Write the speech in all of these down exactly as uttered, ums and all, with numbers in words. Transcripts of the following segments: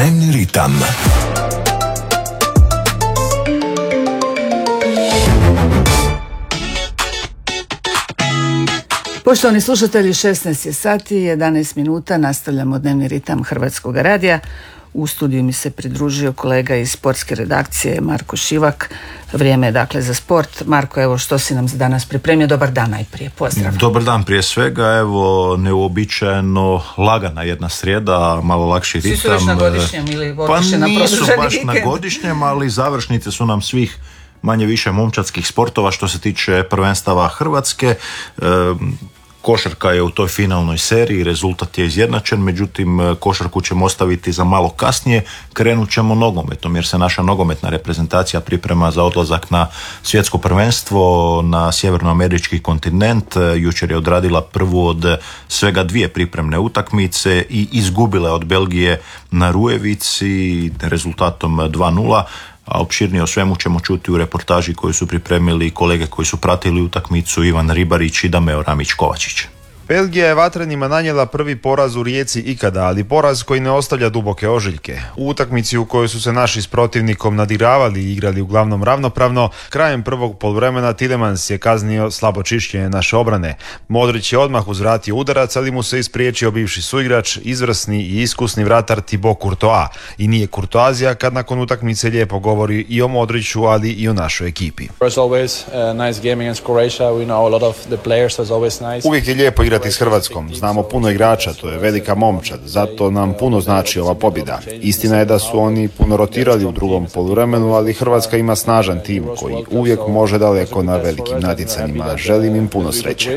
Dnevni ritam. Poštovani slušatelji, šesnaest je sati, jedanaest minuta, nastavljamo Dnevni ritam Hrvatskog radija. U studiju mi se pridružio kolega iz sportske redakcije Marko Šivak. Vrijeme je dakle za sport. Marko, evo što si nam za danas pripremio. Dobar dan najprije, pozdrav. Dobar dan prije svega, evo neuobičajeno lagana jedna srijeda, malo lakši ritam. Svi su već na godišnjem ili pa otiše na produženi nisu baš vikend. na godišnjem, ali završnice su nam svih manje više momčadskih sportova što se tiče prvenstava Hrvatske. E, Košarka je u toj finalnoj seriji, rezultat je izjednačen, međutim košarku ćemo ostaviti za malo kasnije, krenut ćemo nogometom jer se naša nogometna reprezentacija priprema za odlazak na svjetsko prvenstvo na sjevernoamerički kontinent. Jučer je odradila prvu od svega dvije pripremne utakmice i izgubila je od Belgije na Rujevici rezultatom dva nula. A opširnije o svemu ćemo čuti u reportaži koju su pripremili kolege koji su pratili utakmicu, Ivan Ribarić i Dameo Ramić-Kovačić. Belgija je vatrenima nanijela prvi poraz u Rijeci ikada, ali poraz koji ne ostavlja duboke ožiljke. U utakmici u kojoj su se naši s protivnikom nadiravali i igrali uglavnom ravnopravno, krajem prvog poluvremena Tielemans je kaznio slabo čišćenje naše obrane. Modrić je odmah uzvratio udarac, ali mu se ispriječio bivši suigrač, izvrsni i iskusni vratar Thibaut Courtois. I nije kurtoazija kad nakon utakmice lijepo govori i o Modriću, ali i o našoj ekipi. Uvijek je lijepo igrati s Hrvatskom. Znamo puno igrača, to je velika momčad, zato nam puno znači ova pobjeda. Istina je da su oni puno rotirali u drugom poluvremenu, ali Hrvatska ima snažan tim koji uvijek može daleko na velikim natjecanjima. Želim im puno sreće.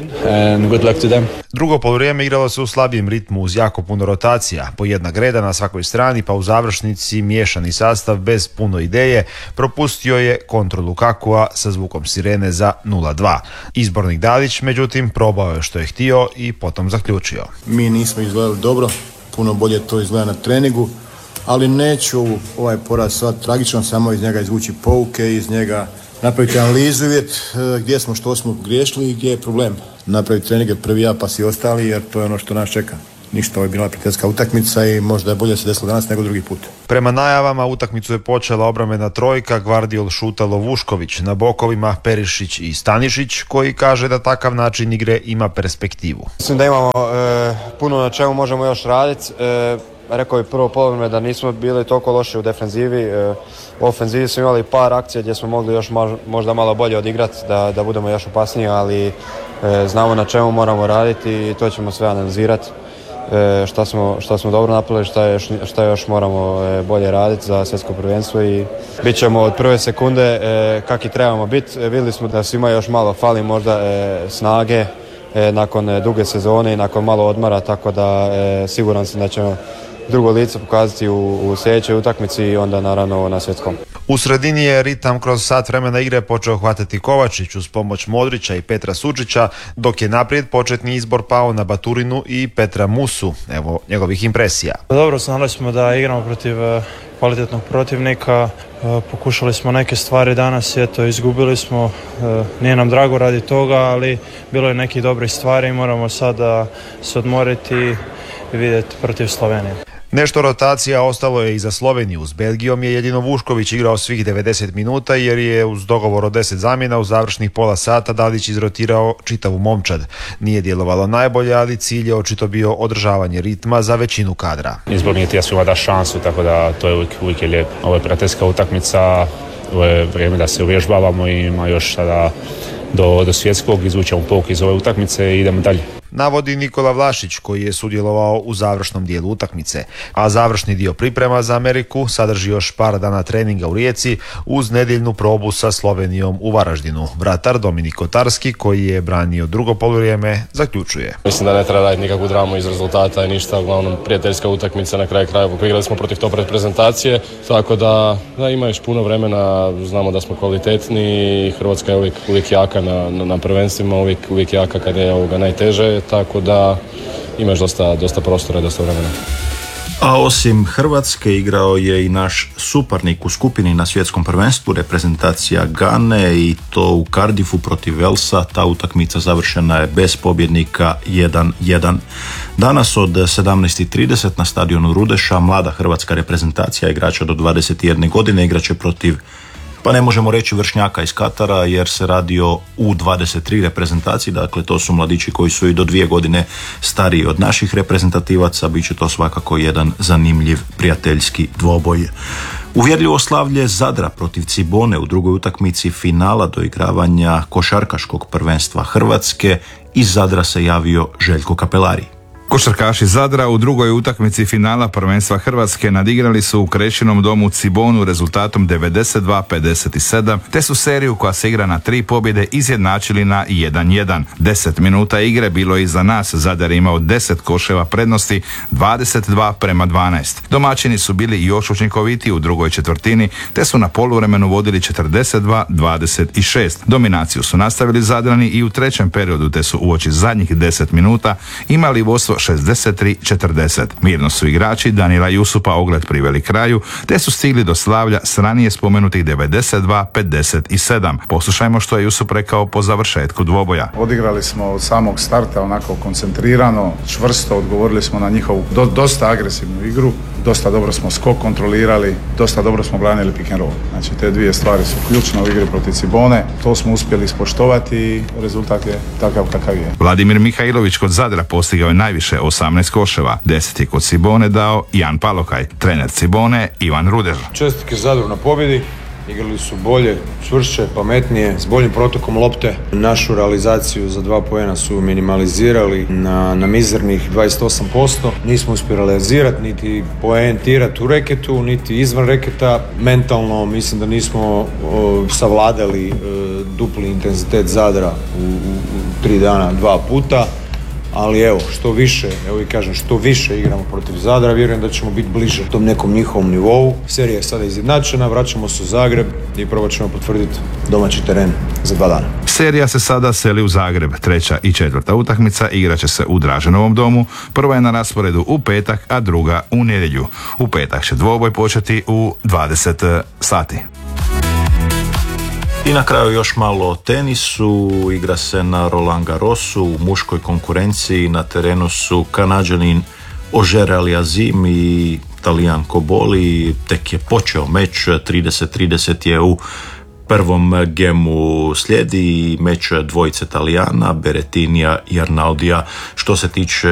Drugo poluvrijeme igralo se u slabijem ritmu uz jako puno rotacija, po jedna greda na svakoj strani, pa u završnici miješani sastav bez puno ideje propustio je kontru Lukakua sa zvukom sirene za nula dva. Izbornik Dalić, međutim, probao je što je htio i potom zaključio. Mi nismo izgledali dobro, puno bolje to izgleda na treningu, ali neću ovaj poraz svat tragično, samo iz njega izvući pouke, iz njega napraviti analizu i vidjeti gdje smo, što smo griješili i gdje je problem. Napraviti treninge prvi ja pa svi ostali, jer to je ono što nas čeka. Ništa, ovo je bila prijateljska utakmica i možda je bolje se desilo danas nego drugi put. Prema najavama utakmicu je počela obrambena trojka Gvardiol, Šutalo, Vušković, na bokovima Perišić i Stanišić, koji kaže da takav način igre ima perspektivu. Mislim da imamo e, puno na čemu možemo još raditi. E, rekao je prvo poluvreme da nismo bili toliko loši u defenzivi. E, u ofenzivi smo imali par akcija gdje smo mogli još možda malo bolje odigrati, da, da budemo još opasniji, ali e, znamo na čemu moramo raditi i to ćemo sve analizirati. Šta smo, šta smo dobro napravili, šta još, šta još moramo bolje raditi za svjetsko prvenstvo i bit ćemo od prve sekunde kak i trebamo biti. Vidjeli smo da svima još malo fali možda snage nakon duge sezone i nakon malo odmora, tako da siguran sam da ćemo drugo lice pokazati u, u sljedećoj utakmici i onda naravno na svjetskom. U sredini je ritam kroz sat vremena igre počeo hvatati Kovačić uz pomoć Modrića i Petra Sučića, dok je naprijed početni izbor pao na Baturinu i Petra Musu. Evo njegovih impresija. Dobro, znali smo da igramo protiv kvalitetnog protivnika, pokušali smo neke stvari danas, eto izgubili smo, nije nam drago radi toga, ali bilo je nekih dobrih stvari i moramo sada se odmoriti i vidjeti protiv Slovenije. Nešto rotacija ostalo je i za Sloveniju. S Belgijom je jedino Vušković igrao svih devedeset minuta jer je uz dogovor od deset zamjena u završnih pola sata Dalić izrotirao čitavu momčad. Nije djelovalo najbolje, ali cilj je očito bio održavanje ritma za većinu kadra. Izbor nije ti svima da šansu, tako da to je uvijek, uvijek je lijepo. Ovo je prijateljska utakmica, ovo je vrijeme da se uvježbavamo i ima još sada do, do svjetskog, izvučemo pouke iz ove utakmice i idemo dalje. Navodi Nikola Vlašić koji je sudjelovao u završnom dijelu utakmice, a završni dio priprema za Ameriku sadrži još par dana treninga u Rijeci uz nedjeljnu probu sa Slovenijom u Varaždinu. Vratar Dominik Kotarski, koji je branio drugo poluvrijeme, zaključuje. Mislim da ne treba raditi nikakvu dramu iz rezultata i ništa, uglavnom prijateljska utakmica na kraju krajeva, igrali smo protiv top reprezentacije, tako da, da ima još puno vremena, znamo da smo kvalitetni i Hrvatska je uvijek, uvijek jaka na, na, na prvenstvima, uvijek, uvijek jaka kad je ovoga najteže, tako da imaš dosta, dosta prostora i dosta vremena. A osim Hrvatske igrao je i naš suparnik u skupini na svjetskom prvenstvu, reprezentacija Gane, i to u Cardiffu protiv Walesa. Ta utakmica završena je bez pobjednika jedan jedan. Danas od sedamnaest i trideset na stadionu Rudeša mlada hrvatska reprezentacija igrača do dvadeset jedne godine igraće protiv, pa ne možemo reći vršnjaka iz Katara, jer se radi o U dvadeset tri reprezentaciji, dakle to su mladići koji su i do dvije godine stariji od naših reprezentativaca. Biće to svakako jedan zanimljiv prijateljski dvoboj. Uvjerljivo slavlje Zadra protiv Cibone u drugoj utakmici finala doigravanja košarkaškog prvenstva Hrvatske. Iz Zadra se javio Željko Kapelari. Košarkaši Zadra u drugoj utakmici finala prvenstva Hrvatske nadigrali su u Krešinom domu Cibonu rezultatom devedeset dva pedeset sedam, te su seriju koja se igra na tri pobjede izjednačili na jedan jedan. deset minuta igre bilo je iza nas, Zadar je imao deset koševa prednosti, dvadeset dva prema dvanaest. Domaćini su bili još učinkovitiji u drugoj četvrtini, te su na poluvremenu vodili četrdeset dva dvadeset šest. Dominaciju su nastavili Zadrani i u trećem periodu, te su uoči zadnjih deset minuta imali vodstvo šezdeset tri četrdeset. Mirno su igrači Danila Jusupa ogled priveli kraju, te su stigli do slavlja s ranije spomenutih devedeset dva pedeset sedam. Poslušajmo što je Jusup rekao po završetku dvoboja. Odigrali smo od samog starta onako koncentrirano, čvrsto, odgovorili smo na njihovu do, dosta agresivnu igru, dosta dobro smo skok kontrolirali, dosta dobro smo branili pick and roll. Znači te dvije stvari su ključne u igri protiv Cibone, to smo uspjeli ispoštovati i rezultat je takav kakav je. Vladimir Mihajlović kod Zadra postigao je najviše osamnaest koševa, deset je kod Cibone dao Jan Palokaj, trener Cibone Ivan Rudež. Čestitke Zadru na pobjedi, igrali su bolje, čvršće, pametnije, s boljim protokom lopte. Našu realizaciju za dva poena su minimalizirali na, na mizernih dvadeset osam posto. Nismo uspjeli realizirati, niti poentirati u reketu, niti izvan reketa. Mentalno mislim da nismo o, savladali o, dupli intenzitet Zadra u, u, u tri dana dva puta. Ali evo, što više, evo i kažem, što više igramo protiv Zadra, vjerujem da ćemo biti bliže tom nekom njihovom nivou. Serija je sada izjednačena, vraćamo se u Zagreb i probat ćemo potvrditi domaći teren za dva dana. Serija se sada seli u Zagreb. Treća i četvrta utakmica igraće se u Draženovom domu. Prva je na rasporedu u petak, a druga u nedjelju. U petak će dvoboj početi u dvadeset sati. I na kraju još malo o tenisu. Igra se na Roland Garrosu u muškoj konkurenciji. Na terenu su Kanađanin Auger Aliassime i Talijan Cobolli. Tek je počeo meč, trideset trideset je u prvom gemu, slijedi meč dvojice Talijana, Berettinija i Arnaudija. Što se tiče